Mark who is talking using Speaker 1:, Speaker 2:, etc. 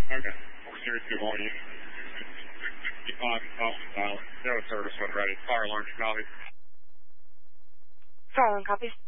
Speaker 1: Okay. Series 2 volume. 55, zero service when ready. Fire alarm, copy.
Speaker 2: Fire alarm, copy.